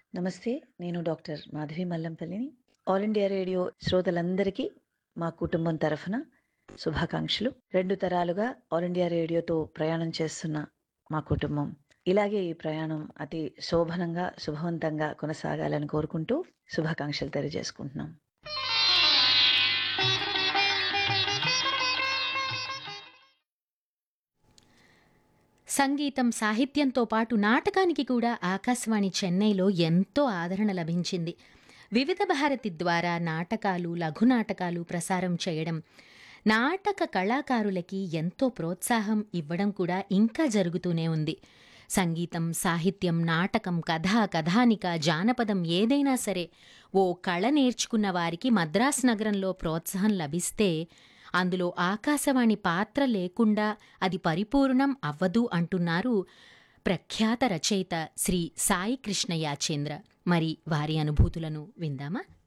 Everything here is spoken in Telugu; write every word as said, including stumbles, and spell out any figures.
నమస్తే. నేను doctor Madhavi మల్లంపల్లిని. All India radio శ్రోతలందరికీ మా కుటుంబం తరఫున శుభాకాంక్షలు. రెండు తరాలుగా ఆల్ ఇండియా రేడియోతో ప్రయాణం చేస్తున్న మా కుటుంబం ఇలాగే ఈ ప్రయాణం అతి శోభనంగా, శుభవంతంగా కొనసాగాలని కోరుకుంటూ శుభాకాంక్షలు తెలియజేసుకుంటున్నాం. సంగీతం, సాహిత్యంతో పాటు నాటకానికి కూడా ఆకాశవాణి చెన్నైలో ఎంతో ఆదరణ లభించింది. వివిధ భారతి ద్వారా నాటకాలు, లఘు నాటకాలు ప్రసారం చేయడం, నాటక కళాకారులకి ఎంతో ప్రోత్సాహం ఇవ్వడం కూడా ఇంకా జరుగుతూనే ఉంది. సంగీతం, సాహిత్యం, నాటకం, కథ, కథానిక, జానపదం ఏదైనా సరే ఓ కళ నేర్చుకున్న వారికి మద్రాస్ నగరంలో ప్రోత్సాహం లభిస్తే అందులో ఆకాశవాణి పాత్ర లేకుండా అది పరిపూర్ణం అవ్వదు అంటున్నారు ప్రఖ్యాత రచయిత శ్రీ సాయి కృష్ణ యాచేంద్ర. మరి వారి అనుభూతులను విందామా?